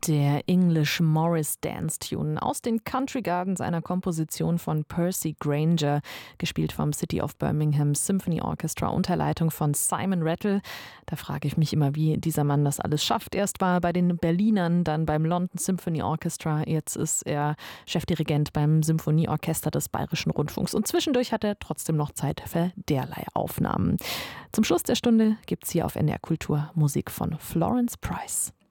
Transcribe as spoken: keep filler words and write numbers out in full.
Der English Morris Dance Tune aus den Country Gardens, einer Komposition von Percy Grainger, gespielt vom City of Birmingham Symphony Orchestra unter Leitung von Simon Rattle. Da frage ich mich immer, wie dieser Mann das alles schafft. Erst war er bei den Berlinern, dann beim London Symphony Orchestra, jetzt ist er Chefdirigent beim Symphonieorchester des Bayerischen Rundfunks und zwischendurch hat er trotzdem noch Zeit für derlei Aufnahmen. Zum Schluss der Stunde gibt's hier auf N D R Kultur Musik von Florence Price.